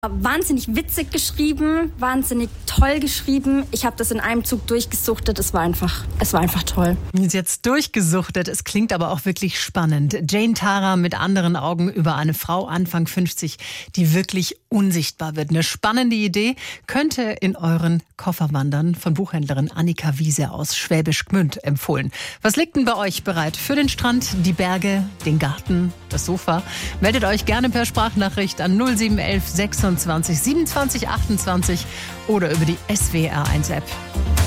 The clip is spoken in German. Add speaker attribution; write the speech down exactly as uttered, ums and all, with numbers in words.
Speaker 1: Wahnsinnig witzig geschrieben, wahnsinnig toll geschrieben. Ich habe das in einem Zug durchgesuchtet. Es war einfach, es war einfach toll.
Speaker 2: Jetzt durchgesuchtet. Es klingt aber auch wirklich spannend. Jane Tara mit anderen Augen über eine Frau Anfang fünfzig, die wirklich unsichtbar wird. Eine spannende Idee, könnte in euren Koffer wandern. Von Buchhändlerin Annika Wiese aus Schwäbisch Gmünd empfohlen. Was liegt denn bei euch bereit? Für den Strand, die Berge, den Garten, das Sofa? Meldet euch gerne per Sprachnachricht an null sieben eins eins sechsundzwanzig siebenundzwanzig achtundzwanzig oder über die S W R eins App.